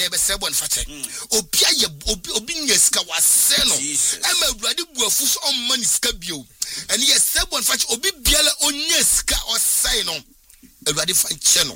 be se bon fa che obia ye obi nya sika wase no ema awurade buafu so omma ni sika bio ene ye se bon fa che obi biala onya sika osai no awurade fa che no